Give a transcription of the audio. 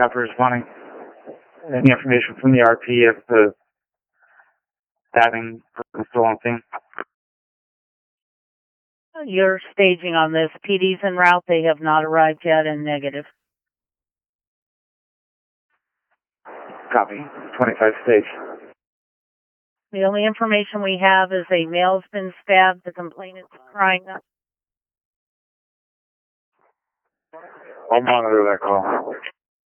After responding, any information from the RP if the stabbing person still on scene? You're staging on this. PD's en route. They have not arrived yet, and negative. Copy. 25 stage. The only information we have is a male's been stabbed. The complainant's crying out. I'll monitor that call.